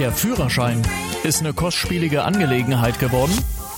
Der Führerschein ist eine kostspielige Angelegenheit geworden.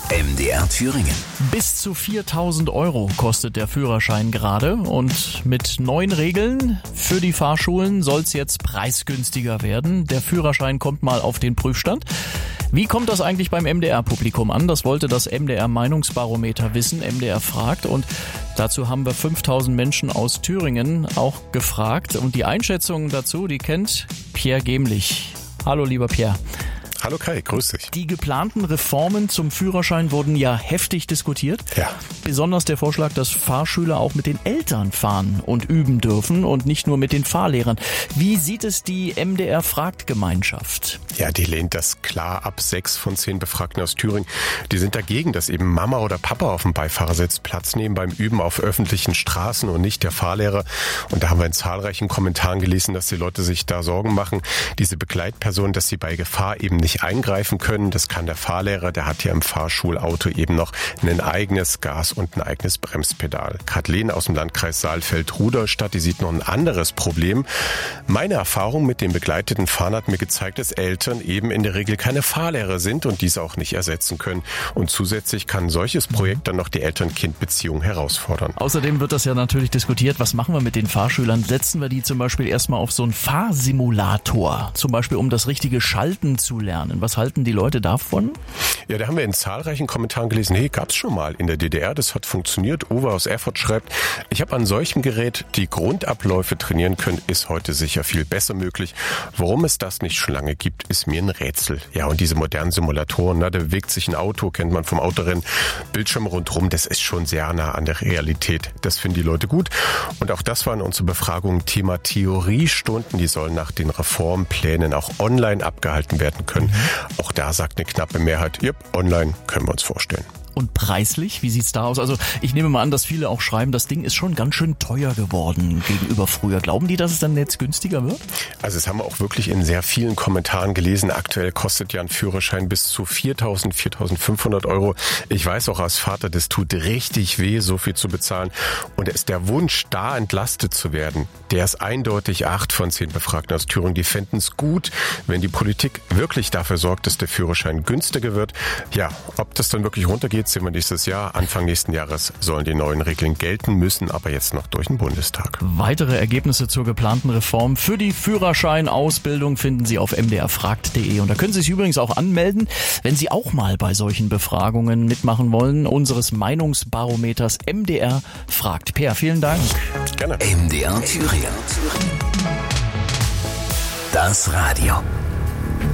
MDR Thüringen. Bis zu 4.000 € kostet der Führerschein gerade und mit neuen Regeln für die Fahrschulen soll es jetzt preisgünstiger werden. Der Führerschein kommt mal auf den Prüfstand. Wie kommt das eigentlich beim MDR-Publikum an? Das wollte das MDR-Meinungsbarometer wissen. MDR fragt und dazu haben wir 5.000 Menschen aus Thüringen auch gefragt. Und die Einschätzung dazu, die kennt Pierre Gemlich. Hallo lieber Pierre. Hallo Kai, grüß dich. Die geplanten Reformen zum Führerschein wurden ja heftig diskutiert. Ja. Besonders der Vorschlag, dass Fahrschüler auch mit den Eltern fahren und üben dürfen und nicht nur mit den Fahrlehrern. Wie sieht es die MDR-Fragt-Gemeinschaft? Ja, die lehnt das klar ab. 6 von 10 Befragten aus Thüringen, die sind dagegen, dass eben Mama oder Papa auf dem Beifahrersitz Platz nehmen beim Üben auf öffentlichen Straßen und nicht der Fahrlehrer. Und da haben wir in zahlreichen Kommentaren gelesen, dass die Leute sich da Sorgen machen, diese Begleitpersonen, dass sie bei Gefahr eben nicht eingreifen können. Das kann der Fahrlehrer, der hat ja im Fahrschulauto eben noch ein eigenes Gas- und ein eigenes Bremspedal. Kathleen aus dem Landkreis Saalfeld-Ruderstadt, die sieht noch ein anderes Problem. Meine Erfahrung mit dem begleiteten Fahren hat mir gezeigt, dass Eltern eben in der Regel keine Fahrlehrer sind und diese auch nicht ersetzen können. Und zusätzlich kann ein solches Projekt dann noch die Eltern-Kind-Beziehung herausfordern. Außerdem wird das ja natürlich diskutiert, was machen wir mit den Fahrschülern? Setzen wir die zum Beispiel erstmal auf so einen Fahrsimulator, zum Beispiel um das richtige Schalten zu lernen. Was halten die Leute davon? Ja, da haben wir in zahlreichen Kommentaren gelesen, hey, gab's schon mal in der DDR, das hat funktioniert. Uwe aus Erfurt schreibt, ich habe an solchem Gerät die Grundabläufe trainieren können, ist heute sicher viel besser möglich. Warum es das nicht schon lange gibt, ist mir ein Rätsel. Ja, und diese modernen Simulatoren, da bewegt sich ein Auto, kennt man vom Autorennen, Bildschirm rundherum, das ist schon sehr nah an der Realität. Das finden die Leute gut. Und auch das war in unserer Befragung Thema Theoriestunden, die sollen nach den Reformplänen auch online abgehalten werden können. Auch da sagt eine knappe Mehrheit, ja, online können wir uns vorstellen. Und preislich, wie sieht's da aus? Also ich nehme mal an, dass viele auch schreiben, das Ding ist schon ganz schön teuer geworden gegenüber früher. Glauben die, dass es dann jetzt günstiger wird? Also es haben wir auch wirklich in sehr vielen Kommentaren gelesen. Aktuell kostet ja ein Führerschein bis zu 4.000, 4.500 €. Ich weiß auch als Vater, das tut richtig weh, so viel zu bezahlen. Und ist der Wunsch, da entlastet zu werden, der ist eindeutig. 8 von 10 Befragten aus Thüringen, die fänden es gut, wenn die Politik wirklich dafür sorgt, dass der Führerschein günstiger wird. Ja, ob das dann wirklich runtergeht, sehen wir nächstes Jahr. Anfang nächsten Jahres sollen die neuen Regeln gelten, müssen aber jetzt noch durch den Bundestag. Weitere Ergebnisse zur geplanten Reform für die Führerscheinausbildung finden Sie auf mdrfragt.de. Und da können Sie sich übrigens auch anmelden, wenn Sie auch mal bei solchen Befragungen mitmachen wollen, unseres Meinungsbarometers MDR fragt. Per, vielen Dank. Gerne. MDR Thüringen. Das Radio.